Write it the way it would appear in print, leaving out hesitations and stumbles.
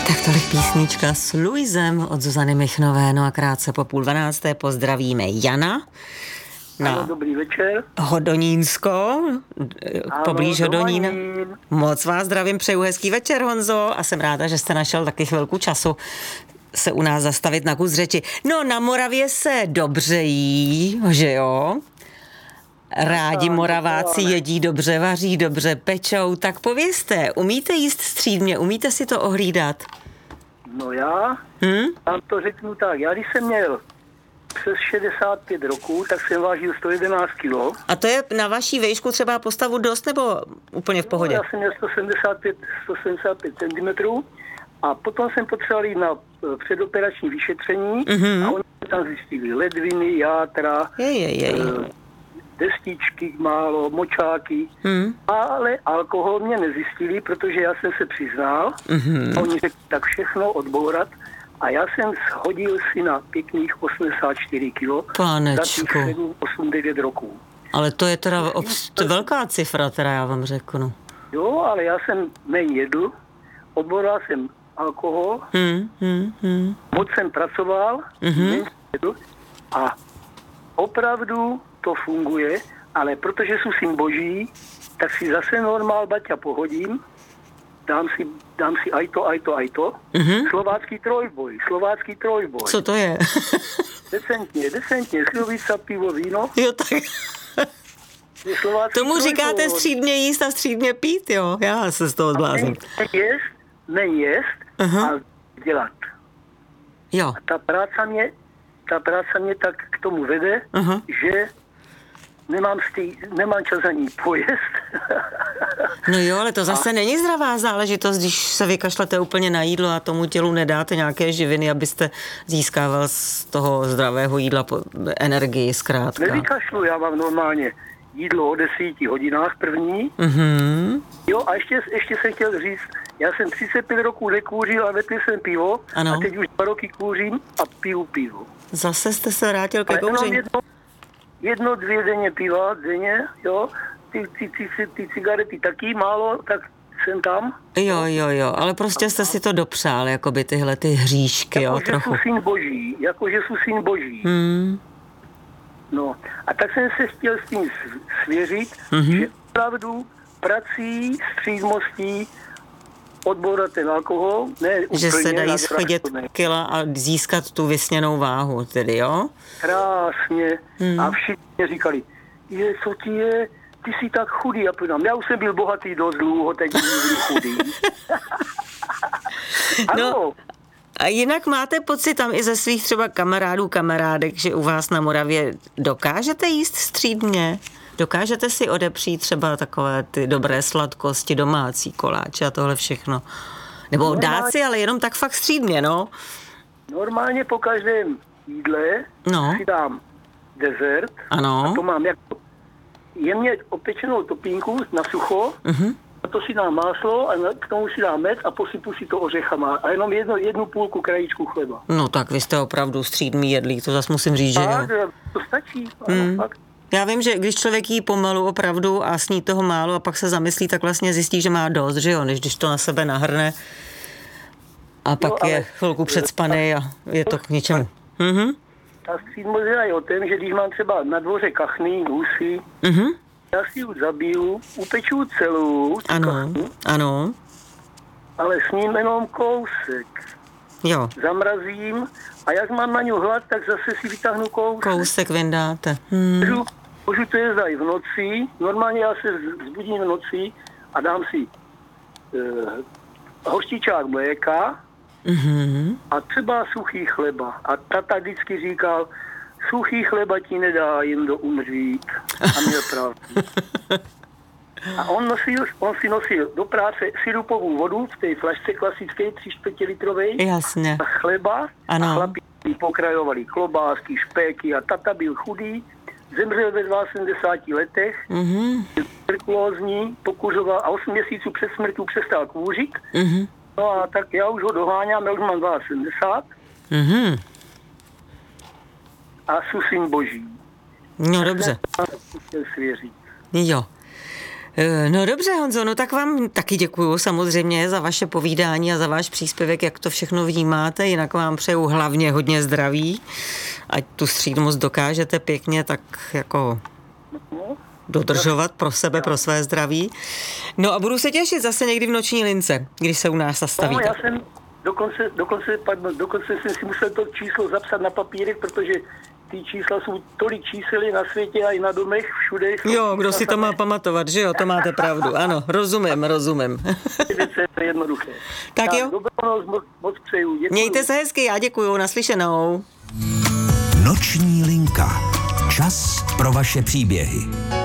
Tak tolik písnička s Luisem od Zuzany Michnové. No a krátce po 11:30 pozdravíme Jana Ano, dobrý večer. Hodonínsko, poblíž Hodonína. Domanín. Moc vás zdravím, přeju hezký večer, Honzo, a jsem ráda, že jste našel taky chvilku času se u nás zastavit na kus řeči. No, na Moravě se dobře jí, že jo? Rádi Moraváci jedí dobře, vaří dobře, pečou, tak povězte, umíte jíst střídmě, umíte si to ohlídat? No já vám to řeknu tak, já když jsem měl přes 65 roků, tak jsem vážil 111 kg. A to je na vaší výšku třeba postavu dost, nebo úplně v pohodě? No, já jsem měl 175 cm a potom jsem potřeboval jít na předoperační vyšetření a oni tam zjistili ledviny, játra, destičky málo, močáky, ale alkohol mě nezjistili, protože já jsem se přiznal a oni řekli tak všechno odbourat a já jsem shodil si na pěkných 84 kg za těch 7, 8, 9 roků. Ale to je teda velká cifra, teda já vám řeknu. Jo, ale já jsem méně jedl, odboural jsem alkohol, moc jsem pracoval, méně jedl a opravdu to funguje, ale protože jsou syn boží, tak si zase normál baťa pohodím, dám si aj to. Slovácký trojboj. Co to je? Decentně, slivovica, pivo, víno. Jo, tak. Tomu říkáte střídmě jíst a střídmě pít, jo? Já se z toho zblázním. Nejíst a dělat. Jo. A ta práce mě tak k tomu vede, že nemám čas ani pojést. No jo, ale to zase není zdravá záležitost, když se vykašlete úplně na jídlo a tomu tělu nedáte nějaké živiny, abyste získával z toho zdravého jídla energii zkrátka. Nevykašlu, já mám normálně jídlo o 10 hodinách první. Jo, a ještě jsem chtěl říct, já jsem 35 roků nekouřil a nepil jsem pivo. Ano. A teď už 2 roky kouřím a piju pivo. Zase jste se vrátil ke kouření. Jedno, 2 denně piva, jo. Ty cigarety taky málo, tak jsem tam. Jo, ale prostě jste si to dopřál, jakoby tyhle ty hříšky, jo, trochu. Jakože jsou syn boží. No, a tak jsem se chtěl s tím svěřit, že opravdu prací, střídmostí odbourat ten alkohol, ne úplně. Že se dají schodit kila a získat tu vysněnou váhu, tedy jo? Krásně. A všichni říkali, co ti je, ty jsi tak chudý. A půjdám, já už jsem byl bohatý dost dlouho, teď byl chudý. No, a jinak máte pocit tam i ze svých třeba kamarádek, že u vás na Moravě dokážete jíst střídmě? Dokážete si odepřít třeba takové ty dobré sladkosti, domácí koláče a tohle všechno? Nebo normálně, dát si, ale jenom tak fakt střídmě, no? Normálně po každém jídle si dám dezert. Ano. A to mám jako jemně opečenou topínku na sucho. A to si dám máslo a k tomu si dám med a posypu si to ořechama. A jenom jednu půlku krajíčku chleba. No tak vy jste opravdu střídmý jedlík, to zase musím říct, že jo. To stačí, ano, fakt. Já vím, že když člověk jí pomalu opravdu a sní toho málo a pak se zamyslí, tak vlastně zjistí, že má dost, že jo, než když to na sebe nahrne a pak je chvilku předspaný a je to k ničemu. Ta střídmost je o tom, že když mám třeba na dvoře kachny, husy, já si ji zabiju, upeču celou kachnu, ale s ním jenom kousek. Jo. Zamrazím a jak mám na ňu hlad, tak zase si vytáhnu kousek. Kousek vyndáte. Můžu to jíst i v noci. Normálně já se vzbudím v noci a dám si hořčičák mléka a třeba suchý chleba. A tata vždycky říkal, suchý chleba ti nedá jim do umřít. A měl pravdu. A on si nosil do práce sirupovou vodu v té flašce klasické 3/4 litrovej. Jasně. A chleba. A chlapi pokrajovali klobásky, špéky a tata byl chudý. Zemřel ve 72 letech. Byl tuberkulózní, pokuřoval a 8 měsíců před smrtí přestal kouřit. No a tak já už ho doháňám, já už mám 72. A jsou syn boží. No dobře. Chtěl svěřit. Jo. No dobře, Honzo, no tak vám taky děkuju samozřejmě za vaše povídání a za váš příspěvek, jak to všechno vnímáte, jinak vám přeju hlavně hodně zdraví, ať tu střídmost dokážete pěkně tak jako dodržovat pro sebe, pro své zdraví. No a budu se těšit zase někdy v noční lince, když se u nás zastavíte. No, já jsem dokonce jsem si musel to číslo zapsat na papírek, protože ty čísla jsou tolik čísel na světě a i na domech, všude. Jo, kdo si to má pamatovat, že jo, to máte pravdu. Ano, rozumím. To je jednoduché. Tak jo. Dobrou noc, moc přeju. Děkuju. Mějte se hezky, já děkuju, naslyšenou. Noční linka. Čas pro vaše příběhy.